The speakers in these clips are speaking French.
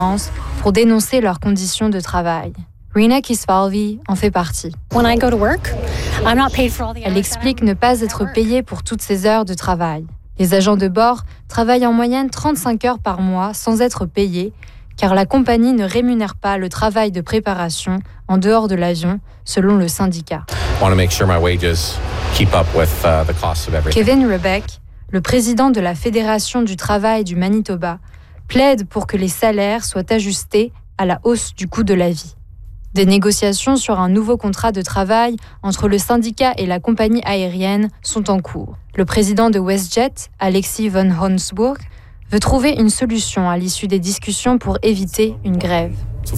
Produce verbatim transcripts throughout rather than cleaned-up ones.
pour dénoncer leurs conditions de travail. Rina Kisfalvi en fait partie. Elle explique ne pas être payée pour toutes ces heures de travail. Les agents de bord travaillent en moyenne trente-cinq heures par mois sans être payés, car la compagnie ne rémunère pas le travail de préparation en dehors de l'avion, selon le syndicat. Kevin Rebeck, le président de la Fédération du travail du Manitoba, plaide pour que les salaires soient ajustés à la hausse du coût de la vie. Des négociations sur un nouveau contrat de travail entre le syndicat et la compagnie aérienne sont en cours. Le président de WestJet, Alexis von Hoensburg, veut trouver une solution à l'issue des discussions pour éviter une grève.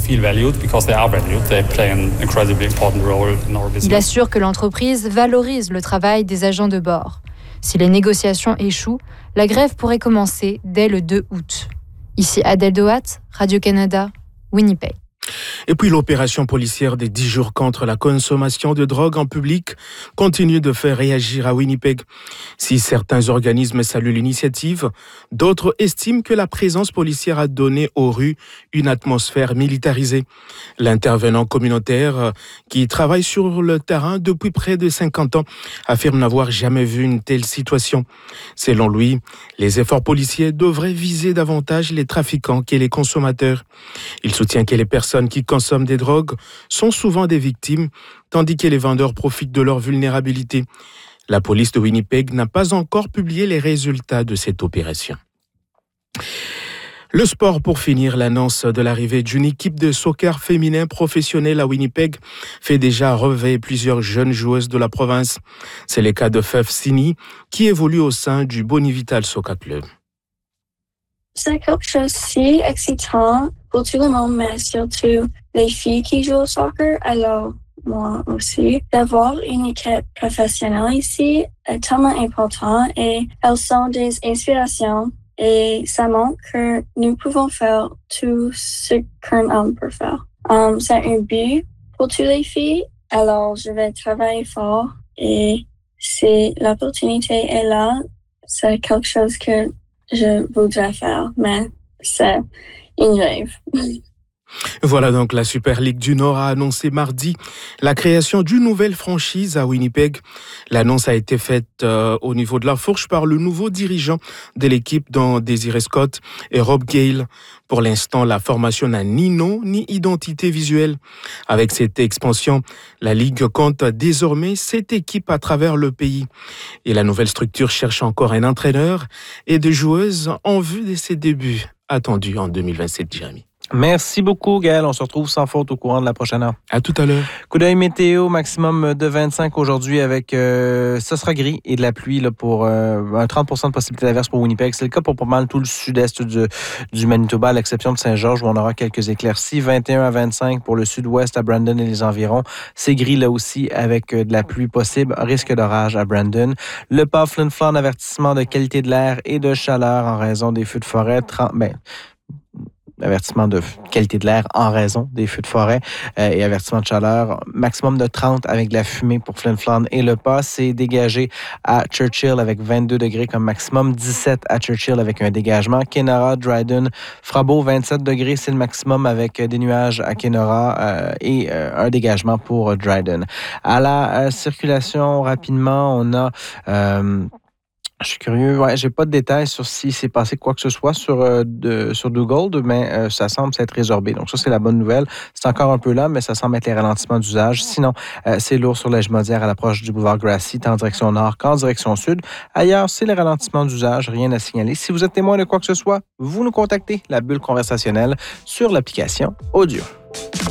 Il assure que l'entreprise valorise le travail des agents de bord. Si les négociations échouent, la grève pourrait commencer dès le deux août. Ici Adèle Dohat, Radio-Canada, Winnipeg. Et puis l'opération policière des dix jours contre la consommation de drogue en public continue de faire réagir à Winnipeg. Si certains organismes saluent l'initiative, d'autres estiment que la présence policière a donné aux rues une atmosphère militarisée. L'intervenant communautaire, qui travaille sur le terrain depuis près de cinquante ans, affirme n'avoir jamais vu une telle situation. Selon lui, les efforts policiers devraient viser davantage les trafiquants que les consommateurs. Il soutient que les personnes qui consomment des drogues sont souvent des victimes, tandis que les vendeurs profitent de leur vulnérabilité. La police de Winnipeg n'a pas encore publié les résultats de cette opération. Le sport pour finir, l'annonce de l'arrivée d'une équipe de soccer féminin professionnel à Winnipeg fait déjà rêver plusieurs jeunes joueuses de la province. C'est le cas de Feuf Sini, qui évolue au sein du Bonivital Soccer Club. C'est quelque chose si excitant pour tout le monde, mais surtout les filles qui jouent au soccer, alors moi aussi. D'avoir une équipe professionnelle ici est tellement important et elles sont des inspirations et ça montre que nous pouvons faire tout ce qu'un homme peut faire. Um, c'est un but pour toutes les filles, alors je vais travailler fort et si l'opportunité est là, c'est quelque chose que je voudrais faire, mais c'est une rêve. Voilà donc la Super Ligue du Nord a annoncé mardi la création d'une nouvelle franchise à Winnipeg. L'annonce a été faite euh, au niveau de la fourche par le nouveau dirigeant de l'équipe, dont Désiré Scott et Rob Gale. Pour l'instant, la formation n'a ni nom ni identité visuelle. Avec cette expansion, la Ligue compte désormais sept équipes à travers le pays. Et la nouvelle structure cherche encore un entraîneur et des joueuses en vue de ses débuts attendus en deux mille vingt-sept, Jérémy. Merci beaucoup, Gaël. On se retrouve sans faute au courant de la prochaine heure. À tout à l'heure. Coup d'œil météo, maximum de vingt-cinq aujourd'hui avec... Euh, ça sera gris et de la pluie là, pour euh, un trente pour cent de possibilité d'averse pour Winnipeg. C'est le cas pour pas mal tout le sud-est du, du Manitoba, à l'exception de Saint-Georges où on aura quelques éclaircies. vingt et un à vingt-cinq pour le sud-ouest à Brandon et les environs. C'est gris là aussi avec de la pluie possible. Risque d'orage à Brandon. Le pas Flin Flon, avertissement de qualité de l'air et de chaleur en raison des feux de forêt. trente, ben, avertissement de qualité de l'air en raison des feux de forêt euh, et avertissement de chaleur, maximum de trente avec de la fumée pour Flin Flon et le pas. C'est dégagé à Churchill avec vingt-deux degrés comme maximum, dix-sept à Churchill avec un dégagement. Kenora, Dryden, Frabo, vingt-sept degrés, c'est le maximum avec des nuages à Kenora euh, et euh, un dégagement pour Dryden. À la euh, circulation, rapidement, on a... Euh, Je suis curieux. Ouais, j'ai pas de détails sur si s'est passé quoi que ce soit sur, euh, de, sur Dugald, mais euh, ça semble s'être résorbé. Donc ça, c'est la bonne nouvelle. C'est encore un peu là, mais ça semble être les ralentissements d'usage. Sinon, euh, c'est lourd sur la Jumaudière à l'approche du boulevard Grassy, tant en direction nord qu'en direction sud. Ailleurs, c'est les ralentissements d'usage, rien à signaler. Si vous êtes témoin de quoi que ce soit, vous nous contactez, la bulle conversationnelle, sur l'application Audio.